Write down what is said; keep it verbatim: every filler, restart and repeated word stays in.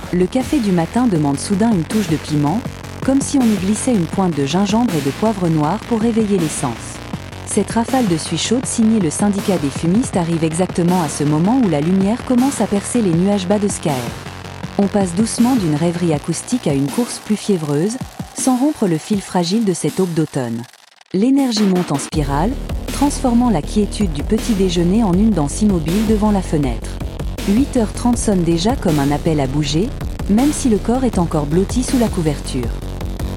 Le café du matin demande soudain une touche de piment, comme si on y glissait une pointe de gingembre et de poivre noir pour réveiller les sens. Cette rafale de suie chaude signée le syndicat des fumistes arrive exactement à ce moment où la lumière commence à percer les nuages bas de Scaër. On passe doucement d'une rêverie acoustique à une course plus fiévreuse, sans rompre le fil fragile de cette aube d'automne. L'énergie monte en spirale, transformant la quiétude du petit déjeuner en une danse immobile devant la fenêtre. huit heures trente sonne déjà comme un appel à bouger, même si le corps est encore blotti sous la couverture.